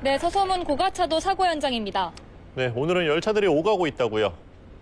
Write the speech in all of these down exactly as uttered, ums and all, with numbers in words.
네, 서소문 고가차도 사고 현장입니다. 네, 오늘은 열차들이 오가고 있다고요.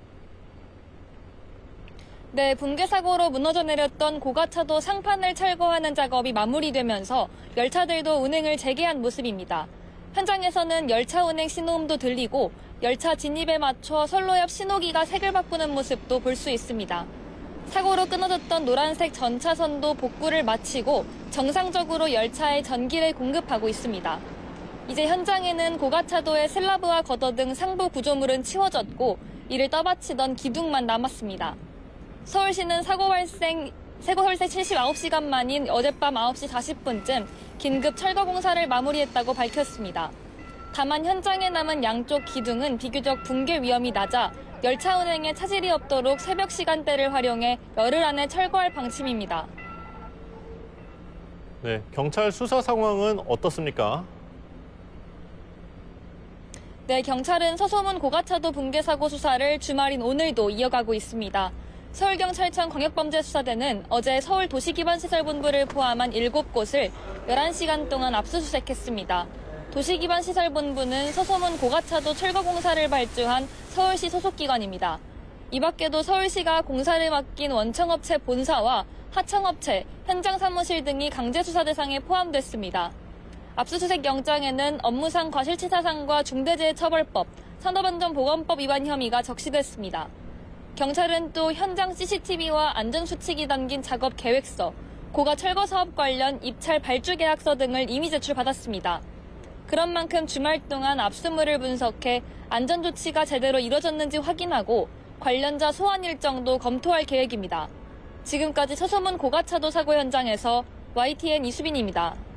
네, 붕괴 사고로 무너져 내렸던 고가차도 상판을 철거하는 작업이 마무리되면서 열차들도 운행을 재개한 모습입니다. 현장에서는 열차 운행 신호음도 들리고 열차 진입에 맞춰 선로 옆 신호기가 색을 바꾸는 모습도 볼 수 있습니다. 사고로 끊어졌던 노란색 전차선도 복구를 마치고 정상적으로 열차에 전기를 공급하고 있습니다. 이제 현장에는 고가차도의 슬라브와 걷어 등 상부 구조물은 치워졌고 이를 떠받치던 기둥만 남았습니다. 서울시는 사고 발생, 사고 발생 칠십구 시간 만인 어젯밤 아홉 시 사십 분쯤 긴급 철거 공사를 마무리했다고 밝혔습니다. 다만 현장에 남은 양쪽 기둥은 비교적 붕괴 위험이 낮아 열차 운행에 차질이 없도록 새벽 시간대를 활용해 열흘 안에 철거할 방침입니다. 네, 경찰 수사 상황은 어떻습니까? 네, 경찰은 서소문 고가차도 붕괴 사고 수사를 주말인 오늘도 이어가고 있습니다. 서울경찰청 광역범죄수사대는 어제 서울도시기반시설본부를 포함한 일곱 곳을 열한 시간 동안 압수수색했습니다. 도시기반시설본부는 서소문 고가차도 철거 공사를 발주한 서울시 소속기관입니다. 이 밖에도 서울시가 공사를 맡긴 원청업체 본사와 하청업체, 현장 사무실 등이 강제수사 대상에 포함됐습니다. 압수수색 영장에는 업무상 과실치사상과 중대재해처벌법, 산업안전보건법 위반 혐의가 적시됐습니다. 경찰은 또 현장 씨씨티비와 안전수칙이 담긴 작업 계획서, 고가 철거 사업 관련 입찰 발주 계약서 등을 이미 제출받았습니다. 그런 만큼 주말 동안 압수물을 분석해 안전조치가 제대로 이뤄졌는지 확인하고 관련자 소환 일정도 검토할 계획입니다. 지금까지 서소문 고가차도 사고 현장에서 와이티엔 이수빈입니다.